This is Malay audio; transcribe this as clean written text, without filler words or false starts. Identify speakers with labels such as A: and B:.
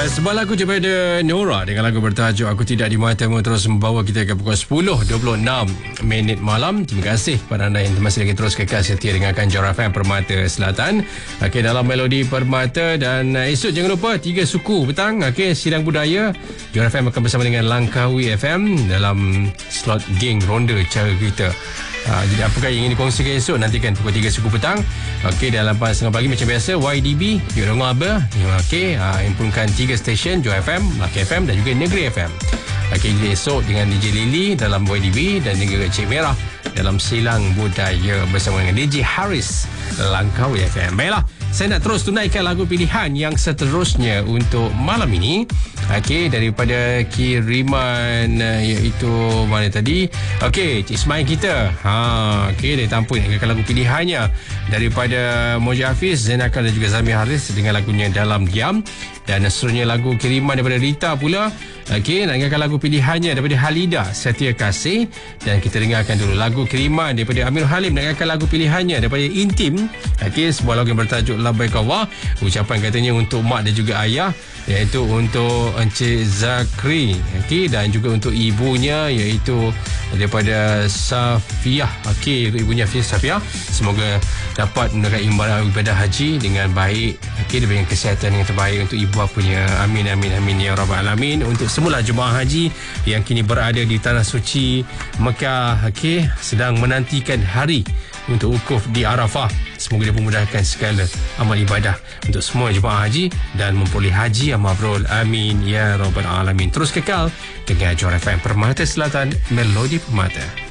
A: Sebuah lagu daripada Nora dengan lagu bertajuk Aku Tidak di Matamu terus membawa kita ke pukul 10.26 malam. Terima kasih kepada anda yang masih lagi terus kekal setia dengarkan Johor FM Permata Selatan. Okey, dalam Melodi Permata, dan esok jangan lupa 3 suku petang. Okey, sidang budaya Johor FM akan bersama dengan Langkawi FM dalam slot geng ronda cara kita. Jadi apakah yang ingin dikongsikan esok, nantikan pukul 3 suku petang. Okey, dalam 8.30 pagi macam biasa YDB Yuk Dengar Apa. Okey, impunkan 3 stesen, Johor FM, Melaka FM dan juga Negeri FM. Okey, jadi esok dengan DJ Lily dalam YDB dan juga Cik Merah dalam Silang Budaya bersama dengan DJ Haris Langkawi FM. Baiklah, saya nak terus tunaikan lagu pilihan yang seterusnya untuk malam ini. Okey, daripada kiriman iaitu mana tadi? Okey, Cik Ismail kita. Okey, dia tampun dengan lagu pilihannya daripada Moja Hafiz, Zainakal dan juga Zamir Haris dengan lagunya Dalam Diam. Dan seterusnya lagu kiriman daripada Rita pula. Okey, nak dengarkan lagu pilihannya daripada Halida, Setia Kasih. Dan kita dengarkan dulu lagu kiriman daripada Amir Halim, nak dengarkan lagu pilihannya daripada Intim. Okey, sebuah lagu yang bertajuk Labbaik Allah. Ucapan katanya untuk mak dan juga ayah, iaitu untuk Encik Zakri. Okey, dan juga untuk ibunya iaitu daripada Safiah. Okey, ibunya Safiah, semoga dapat menunaikan ibadah haji dengan baik. Okey, dengan kesihatan yang terbaik untuk ibu bapanya. Amin amin amin ya rabbal alamin. Untuk semula jemaah haji yang kini berada di tanah suci Mekah, okey, sedang menantikan hari untuk wukuf di Arafah. Semoga dia memudahkan segala amal ibadah untuk semua jemaah haji dan memperoleh haji yang mabrur. Amin ya rabbal alamin. Terus kekal dengan Johor FM Permata Selatan, Melodi Permata.